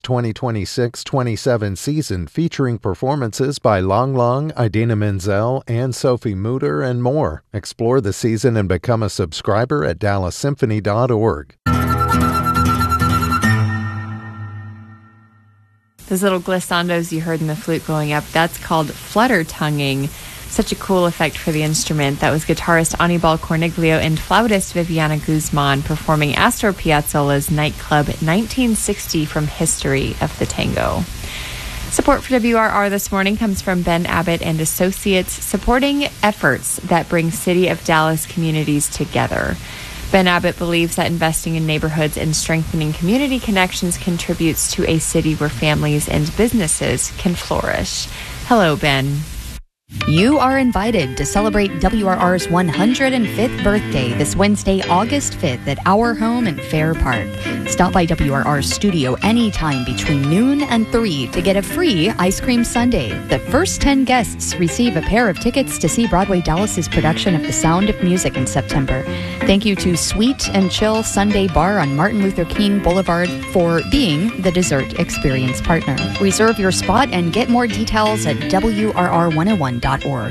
2026-27 season featuring performances by Lang Lang, Idina Menzel, and Sophie Mutter, and more. Explore the season and become a subscriber at DallasSymphony.org. Those little glissandos you heard in the flute going up, that's called flutter tonguing. Such a cool effect for the instrument. That was guitarist Anibal Corniglio and flautist Viviana Guzman performing Astor Piazzolla's nightclub 1960 from History of the Tango. Support for WRR this morning comes from Ben Abbott and Associates, supporting efforts that bring City of Dallas communities together. Ben Abbott believes that investing in neighborhoods and strengthening community connections contributes to a city where families and businesses can flourish. Hello, Ben. You are invited to celebrate WRR's 105th birthday this Wednesday, August 5th at our home in Fair Park. Stop by WRR's studio anytime between noon and 3 to get a free ice cream sundae. The first 10 guests receive a pair of tickets to see Broadway Dallas's production of The Sound of Music in September. Thank you to Sweet and Chill Sunday Bar on Martin Luther King Boulevard for being the dessert experience partner. Reserve your spot and get more details at WRR101.org.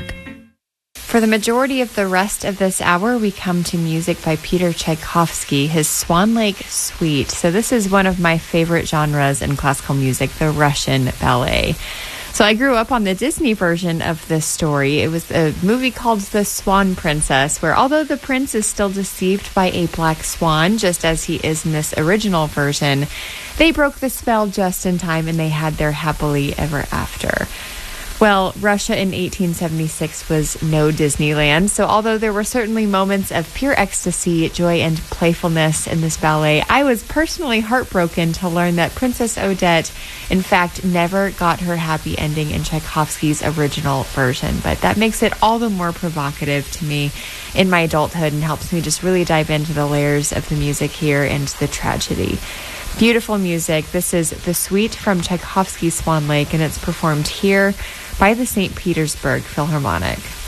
For the majority of the rest of this hour, we come to music by Peter Tchaikovsky, his Swan Lake Suite. So this is one of my favorite genres in classical music, the Russian ballet. So I grew up on the Disney version of this story. It was a movie called The Swan Princess, where although the prince is still deceived by a black swan, just as he is in this original version, they broke the spell just in time and they had their happily ever after. Well, Russia in 1876 was no Disneyland, so although there were certainly moments of pure ecstasy, joy, and playfulness in this ballet, I was personally heartbroken to learn that Princess Odette, in fact, never got her happy ending in Tchaikovsky's original version. But that makes it all the more provocative to me in my adulthood and helps me just really dive into the layers of the music here and the tragedy. Beautiful music. This is the suite from Tchaikovsky's Swan Lake, and it's performed here by the St. Petersburg Philharmonic.